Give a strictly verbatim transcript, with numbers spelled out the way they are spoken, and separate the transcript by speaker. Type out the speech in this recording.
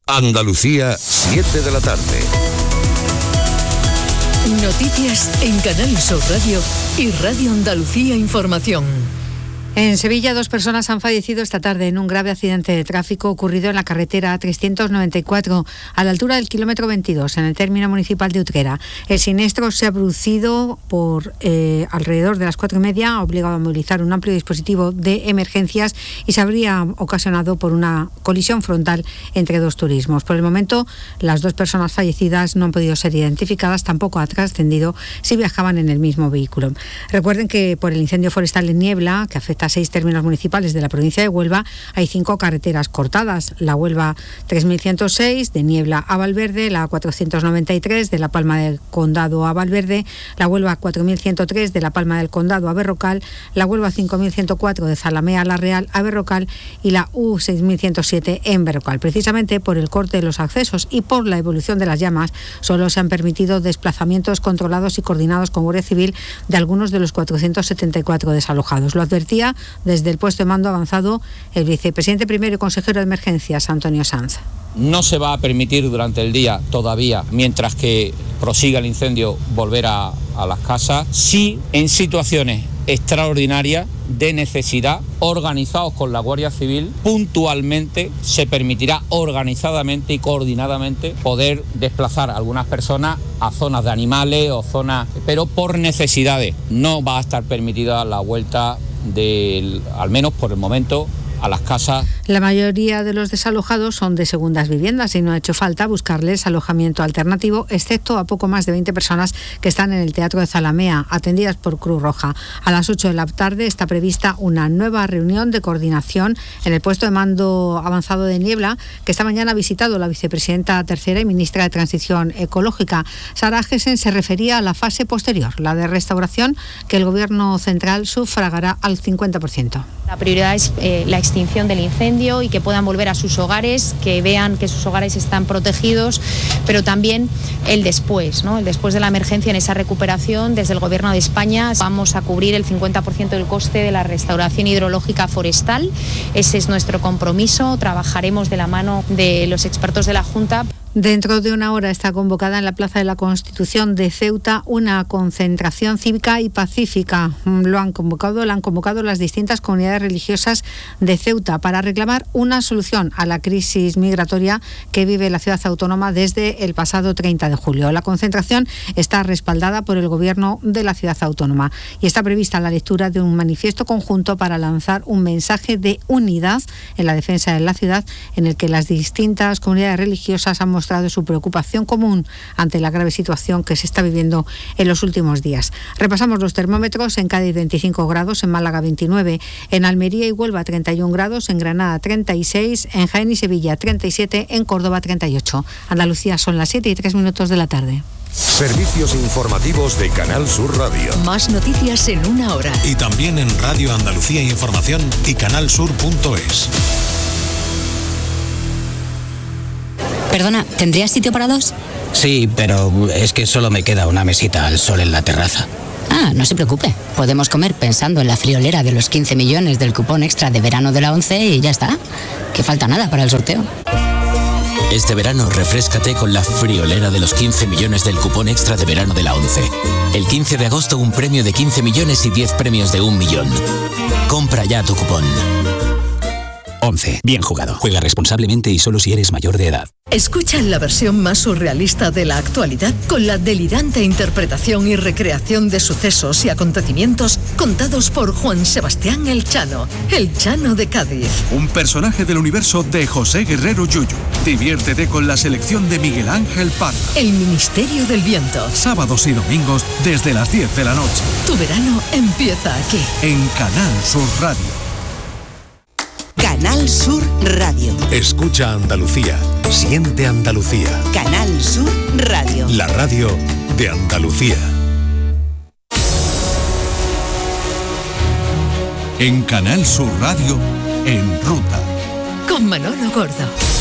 Speaker 1: Andalucía, siete de la tarde.
Speaker 2: Noticias en Canal Sur Radio y Radio Andalucía Información.
Speaker 3: En Sevilla, dos personas han fallecido esta tarde en un grave accidente de tráfico ocurrido en la carretera trescientos noventa y cuatro, a la altura del kilómetro veintidós, en el término municipal de Utrera. El siniestro se ha producido por eh, alrededor de las cuatro y media, ha obligado a movilizar un amplio dispositivo de emergencias y se habría ocasionado por una colisión frontal entre dos turismos. Por el momento, las dos personas fallecidas no han podido ser identificadas, tampoco ha trascendido si viajaban en el mismo vehículo. Recuerden que por el incendio forestal en Niebla, que afecta a seis términos municipales de la provincia de Huelva, hay cinco carreteras cortadas: la Huelva tres mil ciento seis, de Niebla a Valverde, la cuatrocientos noventa y tres, de la Palma del Condado a Valverde, la Huelva cuatro mil ciento tres, de la Palma del Condado a Berrocal, la Huelva cinco mil ciento cuatro, de Zalamea a La Real a Berrocal, y la U seis mil ciento siete en Berrocal. Precisamente por el corte de los accesos y por la evolución de las llamas, solo se han permitido desplazamientos controlados y coordinados con Guardia Civil de algunos de los cuatrocientos setenta y cuatro desalojados. Lo advertía desde el puesto de mando avanzado el vicepresidente primero y consejero de emergencias, Antonio Sanz.
Speaker 4: No se va a permitir durante el día todavía, mientras que prosiga el incendio, volver a, a las casas. Sí, en situaciones extraordinarias de necesidad, organizados con la Guardia Civil, puntualmente se permitirá organizadamente y coordinadamente poder desplazar a algunas personas a zonas de animales o zonas, pero por necesidades. No va a estar permitida la vuelta del, al menos por el momento, a las casas.
Speaker 3: La mayoría de los desalojados son de segundas viviendas y no ha hecho falta buscarles alojamiento alternativo, excepto a poco más de veinte personas que están en el Teatro de Zalamea, atendidas por Cruz Roja. A las ocho de la tarde está prevista una nueva reunión de coordinación en el puesto de mando avanzado de Niebla, que esta mañana ha visitado la vicepresidenta tercera y ministra de Transición Ecológica. Sara Gesen se refería a la fase posterior, la de restauración, que el Gobierno central sufragará al cincuenta por ciento.
Speaker 5: La prioridad es eh, la extinción del incendio y que puedan volver a sus hogares, que vean que sus hogares están protegidos, pero también el después, ¿no? El después de la emergencia, en esa recuperación. Desde el Gobierno de España vamos a cubrir el cincuenta por ciento del coste de la restauración hidrológica forestal. Ese es nuestro compromiso. Trabajaremos de la mano de los expertos de la Junta.
Speaker 3: Dentro de una hora está convocada en la Plaza de la Constitución de Ceuta una concentración cívica y pacífica. Lo han convocado, la han convocado las distintas comunidades religiosas de Ceuta para reclamar una solución a la crisis migratoria que vive la ciudad autónoma desde el pasado treinta de julio. La concentración está respaldada por el Gobierno de la ciudad autónoma y está prevista la lectura de un manifiesto conjunto para lanzar un mensaje de unidad en la defensa de la ciudad, en el que las distintas comunidades religiosas han mostrado de su preocupación común ante la grave situación que se está viviendo en los últimos días. Repasamos los termómetros: en Cádiz veinticinco grados, en Málaga veintinueve, en Almería y Huelva treinta y un grados, en Granada treinta y seis, en Jaén y Sevilla treinta y siete, en Córdoba treinta y ocho. Andalucía, son las siete y tres minutos de la tarde.
Speaker 1: Servicios informativos de Canal Sur Radio.
Speaker 2: Más noticias en una hora.
Speaker 6: Y también en Radio Andalucía Información y canalsur punto es.
Speaker 7: Perdona, ¿tendrías sitio para dos?
Speaker 8: Sí, pero es que solo me queda una mesita al sol en la terraza.
Speaker 7: Ah, no se preocupe. Podemos comer pensando en la friolera de los quince millones del cupón extra de verano de la ONCE y ya está. Que falta nada para el sorteo.
Speaker 9: Este verano refréscate con la friolera de los quince millones del cupón extra de verano de la ONCE. El quince de agosto un premio de quince millones y diez premios de un millón. Compra ya tu cupón.
Speaker 10: ONCE. Bien jugado. Juega responsablemente y solo si eres mayor de edad.
Speaker 2: Escucha la versión más surrealista de la actualidad con la delirante interpretación y recreación de sucesos y acontecimientos contados por Juan Sebastián El Chano, El Chano de Cádiz.
Speaker 11: Un personaje del universo de José Guerrero Yuyu. Diviértete con la selección de Miguel Ángel Parra.
Speaker 2: El Ministerio del Viento.
Speaker 11: Sábados y domingos desde las diez de la noche.
Speaker 2: Tu verano empieza aquí.
Speaker 11: En Canal Sur Radio.
Speaker 12: Canal Sur Radio.
Speaker 6: Escucha Andalucía. Siente Andalucía.
Speaker 12: Canal Sur Radio.
Speaker 6: La radio de Andalucía.
Speaker 11: En Canal Sur Radio, En Ruta.
Speaker 2: Con Manolo Gordo.